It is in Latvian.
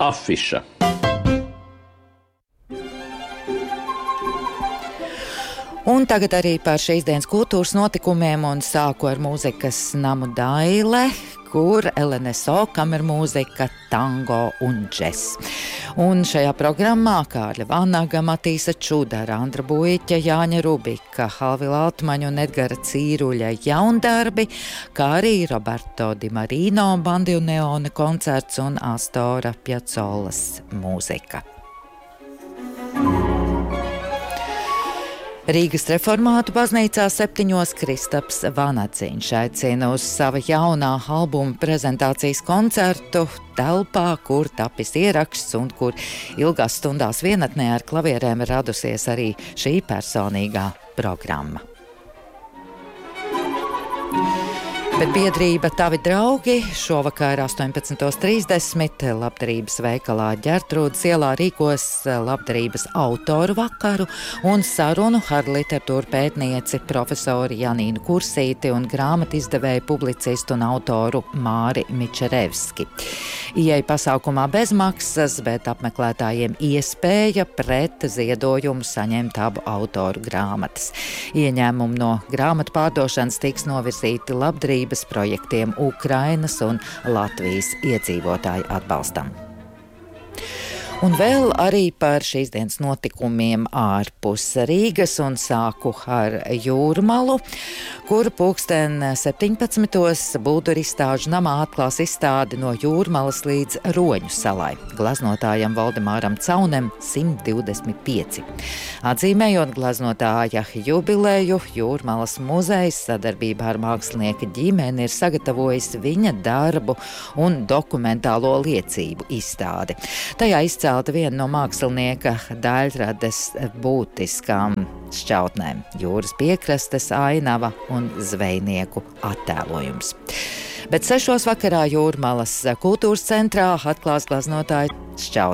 afiša. Un tagad arī par šīs dienas kultūras notikumiem, un sāku ar mūzikas namu Daile, kur LNSO kamermūzika, tango un džess. Un šajā programmā Kārļa Vanaga, Matīsa Čudara, Andra Buiķa, Jāņa Rubika, Halvila Altmaņa un Edgara Cīruļa jaundarbi, kā arī Roberto Di Marino Bandoneone koncerts un Astora Piazzolas mūzika. Rīgas reformātu baznīcā 7. Kristaps Vanadziņš aicina uz sava jaunā albuma prezentācijas koncertu telpā, kur tapis ieraksts un kur ilgās stundās vienatnē ar klavierēm radusies arī šī personīgā programma. Bet biedrība Tavi draugi šovakar 18.30 labdarības veikalā Ģertrūdes ielā rīkos labdarības autoru vakaru un sarunu ar literatūru pētnieci profesoru Janīnu Kursīti un grāmatizdevēju publicistu un autoru Māri Mičerevski. Ieeja pasākumā bezmaksas, bet apmeklētājiem iespēja pret ziedojumu saņemt abu autoru grāmatas. Ieņēmumi no grāmatu pārdošanas tiks novirzīti labdarības projektiem Ukrainas un Latvijas iedzīvotāju atbalstam. Un vēl arī par šīs dienas notikumiem ārpus Rīgas un sāku ar Jūrmalu, kur pulksten 17. Bulduristāžu namā atklās izstādi no Jūrmalas līdz Roņu salai. Glaznotājam Valdemāram Caunem 125. Atzīmējot glaznotāja jubileju, Jūrmalas muzejs sadarbībā ar mākslinieka ģimeni ir sagatavojis viņa darbu un dokumentālo liecību izstādi. Tajā izcēlta viena no mākslinieka daļrades būtiskām šķautnēm - jūras piekrastes ainava un zvejnieku attēlojums. Bet 6. vakarā Jūrmalas kultūras centrā atklās glaznotāja šķautne.